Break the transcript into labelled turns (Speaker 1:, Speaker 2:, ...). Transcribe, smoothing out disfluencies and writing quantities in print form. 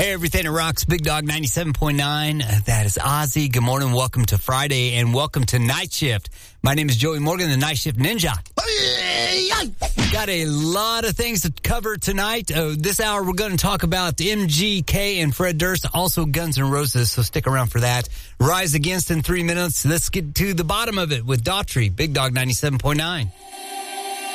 Speaker 1: Hey, everything that rocks, Big Dog 97.9. That is Ozzy. Good morning. Welcome to Friday and welcome to Night Shift. My name is Joey Morgan, the Night Shift Ninja. Got a lot of things to cover tonight. This hour, we're going to talk about MGK and Fred Durst, also Guns N' Roses, so stick around for that. Rise Against in 3 minutes. Let's get to the bottom of it with Daughtry, Big Dog 97.9.